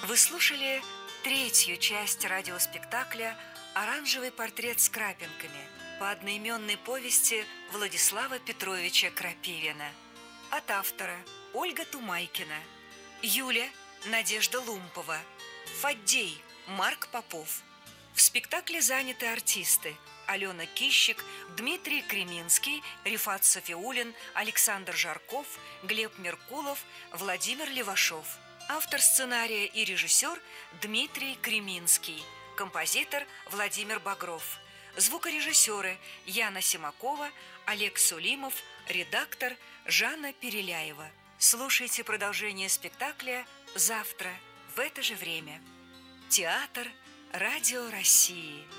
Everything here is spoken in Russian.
Вы слушали третью часть радиоспектакля «Оранжевый портрет с крапинками» по одноименной повести Владислава Петровича Крапивина. От автора Ольга Тумайкина, Юля Надежда Лумпова, Фаддей Марк Попов. В спектакле заняты артисты: Алена Кищик, Дмитрий Креминский, Рифат Сафиуллин, Александр Жарков, Глеб Меркулов, Владимир Левашов. Автор сценария и режиссер Дмитрий Креминский. Композитор Владимир Багров. Звукорежиссеры Яна Симакова, Олег Сулимов, редактор Жанна Переляева. Слушайте продолжение спектакля завтра в это же время. Театр Радио России.